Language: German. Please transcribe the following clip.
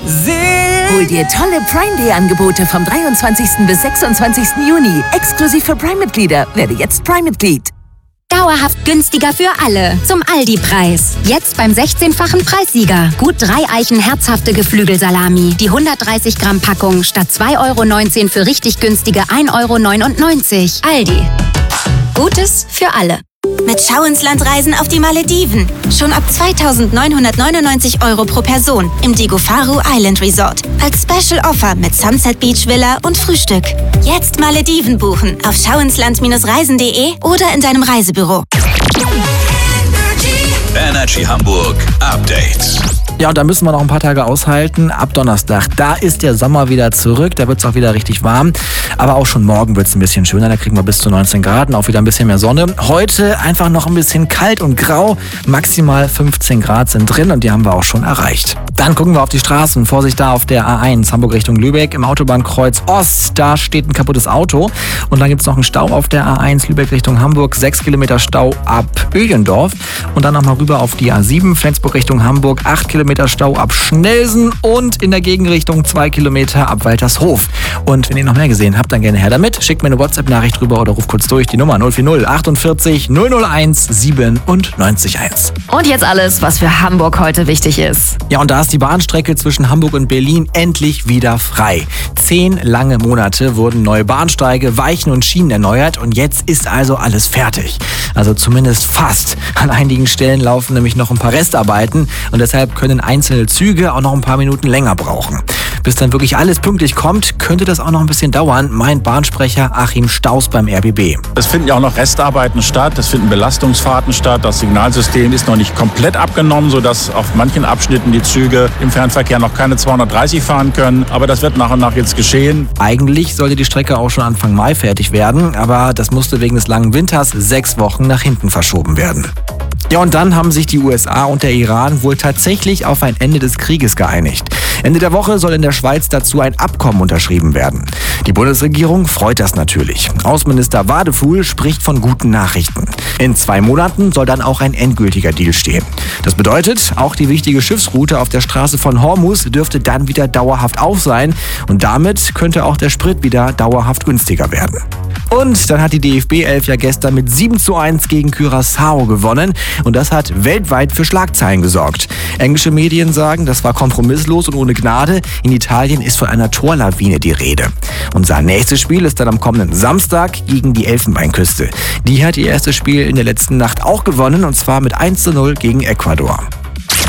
Hol dir tolle Prime Day Angebote vom 23. bis 26. Juni. Exklusiv für Prime-Mitglieder. Werde jetzt Prime-Mitglied. Dauerhaft günstiger für alle. Zum Aldi-Preis. Jetzt beim 16-fachen Preissieger. Gut 3 Eichen herzhafte Geflügelsalami. Die 130 Gramm Packung statt 2,19 € für richtig günstige 1,99 €. Aldi. Gutes für alle. Mit Schau ins Land Reisen auf die Malediven. Schon ab 2.999 € pro Person im Digofaru Island Resort. Als Special Offer mit Sunset Beach Villa und Frühstück. Jetzt Malediven buchen auf schauinsland-reisen.de oder in deinem Reisebüro. Energy Hamburg Update. Ja, und da müssen wir noch ein paar Tage aushalten. Ab Donnerstag, da ist der Sommer wieder zurück. Da wird es auch wieder richtig warm. Aber auch schon morgen wird es ein bisschen schöner. Da kriegen wir bis zu 19 Grad und auch wieder ein bisschen mehr Sonne. Heute einfach noch ein bisschen kalt und grau. Maximal 15 Grad sind drin und die haben wir auch schon erreicht. Dann gucken wir auf die Straßen. Vorsicht da auf der A1 Hamburg Richtung Lübeck im Autobahnkreuz Ost. Da steht ein kaputtes Auto. Und dann gibt es noch einen Stau auf der A1 Lübeck Richtung Hamburg. 6 Kilometer Stau ab Öhlendorf. Und dann nochmal rüber auf die A7 Flensburg Richtung Hamburg. 8 Kilometer Stau ab Schnelsen und in der Gegenrichtung 2 Kilometer ab Waltershof. Und wenn ihr noch mehr gesehen habt, dann gerne her damit. Schickt mir eine WhatsApp-Nachricht rüber oder ruft kurz durch die Nummer 040 48 001 97 1. Und jetzt alles, was für Hamburg heute wichtig ist. Ja, und da ist die Bahnstrecke zwischen Hamburg und Berlin endlich wieder frei. 10 lange Monate wurden neue Bahnsteige, Weichen und Schienen erneuert und jetzt ist also alles fertig. Also zumindest fast. An einigen Stellen laufen nämlich noch ein paar Restarbeiten und deshalb können einzelne Züge auch noch ein paar Minuten länger brauchen. Bis dann wirklich alles pünktlich kommt, könnte das auch noch ein bisschen dauern, meint Bahnsprecher Achim Staus beim RBB. Es finden ja auch noch Restarbeiten statt, es finden Belastungsfahrten statt. Das Signalsystem ist noch nicht komplett abgenommen, sodass auf manchen Abschnitten die Züge im Fernverkehr noch keine 230 fahren können. Aber das wird nach und nach jetzt geschehen. Eigentlich sollte die Strecke auch schon Anfang Mai fertig werden, aber das musste wegen des langen Winters 6 Wochen nach hinten verschoben werden. Ja, und dann haben sich die USA und der Iran wohl tatsächlich auf ein Ende des Krieges geeinigt. Ende der Woche soll in der Schweiz dazu ein Abkommen unterschrieben werden. Die Bundesregierung freut das natürlich. Außenminister Wadefuhl spricht von guten Nachrichten. In 2 Monaten soll dann auch ein endgültiger Deal stehen. Das bedeutet, auch die wichtige Schiffsroute auf der Straße von Hormuz dürfte dann wieder dauerhaft auf sein. Und damit könnte auch der Sprit wieder dauerhaft günstiger werden. Und dann hat die DFB-11 ja gestern mit 7:1 gegen Curaçao gewonnen. Und das hat weltweit für Schlagzeilen gesorgt. Englische Medien sagen, das war kompromisslos und ohne Gnade. In Italien ist von einer Torlawine die Rede. Unser nächstes Spiel ist dann am kommenden Samstag gegen die Elfenbeinküste. Die hat ihr erstes Spiel in der letzten Nacht auch gewonnen und zwar mit 1:0 gegen Ecuador.